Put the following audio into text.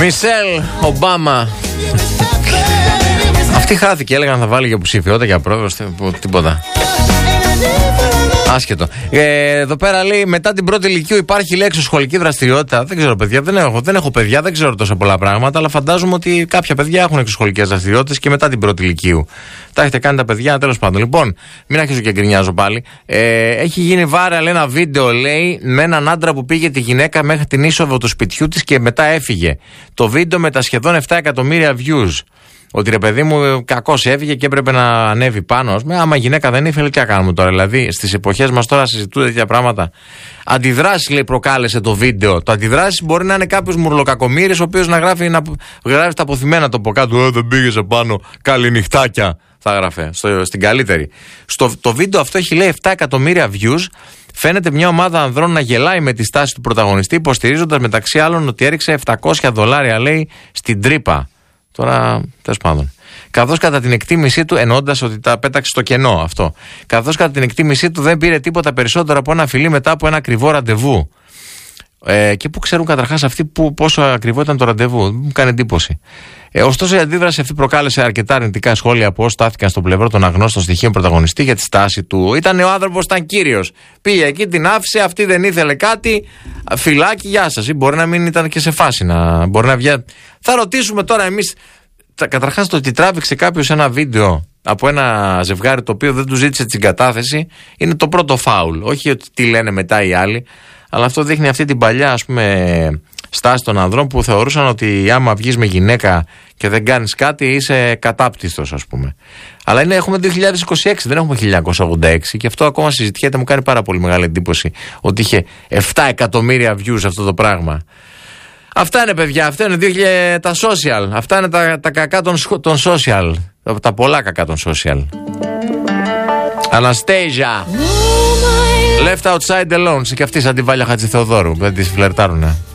Μισελ Ομπάμα. Αυτή χάθηκε, έλεγαν θα βάλει για υποψηφιότητα για πρόεδρος, τίποτα. Άσχετο. Εδώ πέρα λέει μετά την πρώτη ηλικίου υπάρχει λέξη σχολική δραστηριότητα. Δεν ξέρω, παιδιά, δεν έχω παιδιά, δεν ξέρω τόσα πολλά πράγματα, αλλά φαντάζομαι ότι κάποια παιδιά έχουν εξωσχολικές δραστηριότητες και μετά την πρώτη ηλικίου. Τα έχετε κάνει τα παιδιά, τέλος πάντων. Λοιπόν, μην αρχίσω και γκρινιάζω πάλι. Έχει γίνει viral ένα βίντεο, λέει, με έναν άντρα που πήγε τη γυναίκα μέχρι την είσοδο του σπιτιού της και μετά έφυγε. Το βίντεο με τα σχεδόν 7 εκατομμύρια views. Ότι ρε παιδί μου, κακώς έφυγε και έπρεπε να ανέβει πάνω. Άμα η γυναίκα δεν ήθελε, τι κάνουμε τώρα? Δηλαδή, στις εποχές μας τώρα συζητούνται τέτοια πράγματα. Αντιδράσεις, λέει, προκάλεσε το βίντεο. Το αντιδράσεις μπορεί να είναι κάποιος μουρλοκακομύρης, ο οποίος να γράφει τα αποθυμένα το από κάτω. Δεν πήγε σε πάνω, καληνυχτάκια. Θα γράφε στην καλύτερη. Το βίντεο αυτό έχει, λέει, 7 εκατομμύρια views. Φαίνεται μια ομάδα ανδρών να γελάει με τη στάση του πρωταγωνιστή, υποστηρίζοντας μεταξύ άλλων ότι έριξε $700, λέει, στην τρύπα. Τώρα, τέλος πάντων. Καθώς κατά την εκτίμησή του, εννοώντας ότι τα πέταξε στο κενό αυτό, καθώς κατά την εκτίμησή του δεν πήρε τίποτα περισσότερο από ένα φιλί μετά από ένα ακριβό ραντεβού. Και πού ξέρουν καταρχάς αυτοί πόσο ακριβό ήταν το ραντεβού? Μου κάνει εντύπωση. Ωστόσο, η αντίδραση αυτή προκάλεσε αρκετά αρνητικά σχόλια από όσοι στάθηκαν στο πλευρό των αγνώστων στοιχείων πρωταγωνιστή για τη στάση του. Ήταν ο άνθρωπος, ήταν κύριος. Πήγε εκεί, την άφησε, αυτή δεν ήθελε κάτι. Φυλάκι, γεια σας. Ή μπορεί να μην ήταν και σε φάση μπορεί να βγει. Θα ρωτήσουμε τώρα εμείς. Καταρχάς, το ότι τράβηξε κάποιος ένα βίντεο από ένα ζευγάρι το οποίο δεν του ζήτησε την κατάθεση είναι το πρώτο φάουλ. Όχι ότι τι λένε μετά οι άλλοι, αλλά αυτό δείχνει αυτή την παλιά, ας πούμε, στάση των ανδρών που θεωρούσαν ότι άμα βγεις με γυναίκα και δεν κάνεις κάτι είσαι κατάπτυστος, ας πούμε. Αλλά έχουμε 2026, δεν έχουμε 1986 και αυτό ακόμα συζητιέται. Μου κάνει πάρα πολύ μεγάλη εντύπωση ότι είχε 7 εκατομμύρια views αυτό το πράγμα. Αυτά είναι, παιδιά, αυτά είναι τα social. Αυτά είναι τα κακά των social. Τα πολλά κακά των social. Anastasia. Left outside alone. Και αυτή σαν τη Βάλια Χατζηθεοδόρου. Δεν τη φλερτάρουνε.